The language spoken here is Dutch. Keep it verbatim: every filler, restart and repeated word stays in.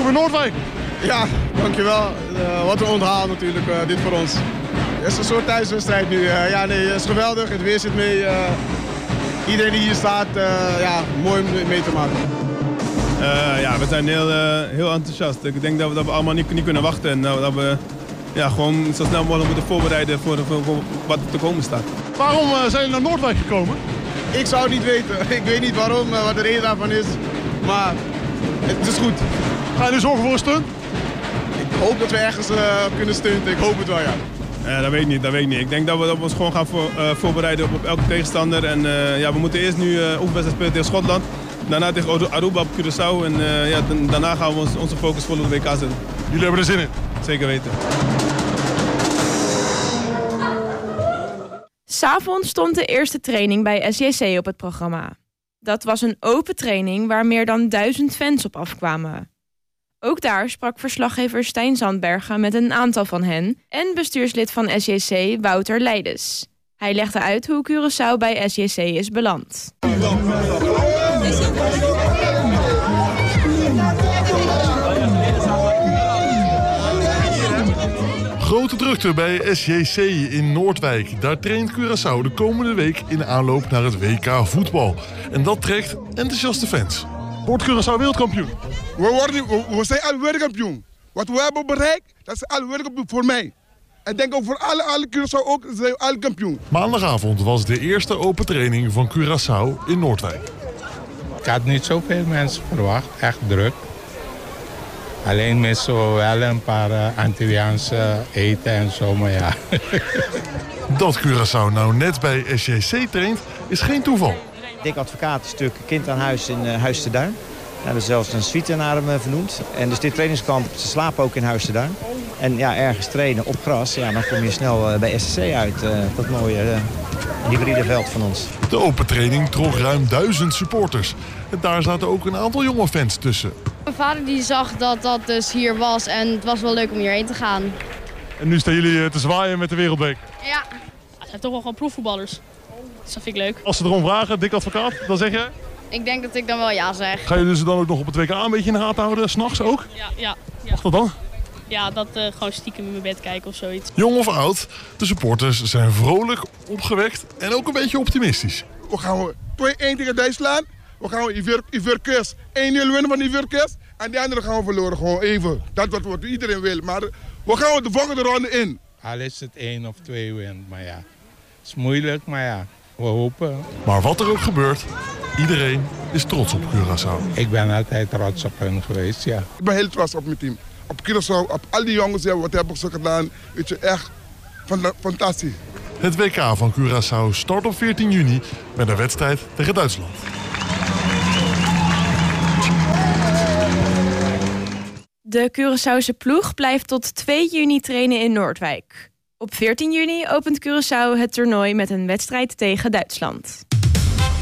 welkom in Noordwijk. Ja, dankjewel. Uh, wat een onthaal natuurlijk, uh, dit voor ons. Het is een soort thuiswedstrijd nu. Uh, ja, nee, het is geweldig. Het weer zit mee. Uh, iedereen die hier staat, uh, ja, mooi om mee te maken. Uh, ja, we zijn heel, uh, heel enthousiast. Ik denk dat we, dat we allemaal niet, niet kunnen wachten. En dat we ja, gewoon zo snel mogelijk moeten voorbereiden voor, voor, voor wat er te komen staat. Waarom uh, zijn jullie naar Noordwijk gekomen? Ik zou het niet weten. Ik weet niet waarom, uh, wat de reden daarvan is. Maar het is goed. Ga je nu zorgen voor een stunt? Ik hoop dat we ergens uh, kunnen stunten. Ik hoop het wel, ja. Uh, dat weet ik niet, dat weet ik niet. Ik denk dat we, dat we ons gewoon gaan voor, uh, voorbereiden op, op elke tegenstander. En uh, ja, we moeten eerst nu uh, oefenwedstrijd spelen tegen Schotland. Daarna tegen Aruba op Curaçao. En uh, ja, daarna gaan we ons, onze focus vol op de W K zetten. Jullie hebben er zin in? Zeker weten. 'S'avonds stond de eerste training bij S J C op het programma. Dat was een open training waar meer dan duizend fans op afkwamen. Ook daar sprak verslaggever Stijn Zandbergen met een aantal van hen en bestuurslid van S J C Wouter Leides. Hij legde uit hoe Curaçao bij S J C is beland. Grote drukte bij S J C in Noordwijk. Daar traint Curaçao de komende week in aanloop naar het W K voetbal. En dat trekt enthousiaste fans. Wordt Curaçao wereldkampioen? We, worden, we, we zijn al wereldkampioen. Wat we hebben bereikt, dat is al wereldkampioen voor mij. En denk ook voor alle, alle Curaçao ook, zijn we al kampioen. Maandagavond was de eerste open training van Curaçao in Noordwijk. Ik had niet zoveel mensen verwacht, echt druk. Alleen mis zo wel een paar uh, Antilliaanse eten en zo, maar ja. Dat Curaçao nou net bij S J C traint, is geen toeval. Dick Advocaat is natuurlijk kind aan huis in uh, Huis te Duin. We hebben zelfs een suite naar hem uh, vernoemd. En dus dit trainingskamp, ze slapen ook in Huis te Duin. En ja, ergens trainen op gras, ja, dan kom je snel uh, bij S J C uit. Uh, dat mooie uh, hybride veld van ons. De open training trok ruim duizend supporters. En daar zaten ook een aantal jonge fans tussen. Mijn vader die zag dat dat dus hier was en het was wel leuk om hierheen te gaan. En nu staan jullie te zwaaien met de Wereldbeker. Ja. Het zijn toch wel gewoon proefvoetballers. Dus dat vind ik leuk. Als ze erom vragen, Dick Advocaat, dan zeg je? Ik denk dat ik dan wel ja zeg. Ga je dus dan ook nog op het W K een beetje in de gaten houden, 's nachts ook? Ja, ja. ja. Wat dan? Ja, dat uh, gewoon stiekem in mijn bed kijken of zoiets. Jong of oud, de supporters zijn vrolijk, opgewekt en ook een beetje optimistisch. We gaan twee-één tegen Duitsland. We gaan Ivoorkust één nul winnen van Ivoorkust. En die andere gaan we verloren, gewoon even. Dat is wat iedereen wil. Maar we gaan de volgende ronde in. Al is het één of twee win, maar ja. Het is moeilijk, maar ja, we hopen. Maar wat er ook gebeurt, iedereen is trots op Curaçao. Ik ben altijd trots op hen geweest, ja. Ik ben heel trots op mijn team. Op Curaçao, op al die jongens, wat hebben ze gedaan. Weet je, echt fantastisch. Het W K van Curaçao start op veertien juni met een wedstrijd tegen Duitsland. De Curaçaose ploeg blijft tot twee juni trainen in Noordwijk. Op veertien juni opent Curaçao het toernooi met een wedstrijd tegen Duitsland.